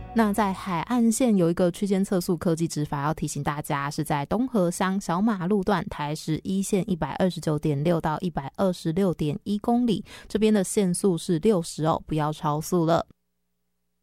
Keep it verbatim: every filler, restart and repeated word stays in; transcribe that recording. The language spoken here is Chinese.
那在海岸线有一个区间测速科技执法要提醒大家，是在东河乡小马路段台十一线 一百二十九点六 到 一百二十六点一 公里，这边的限速是六十哦，不要超速了。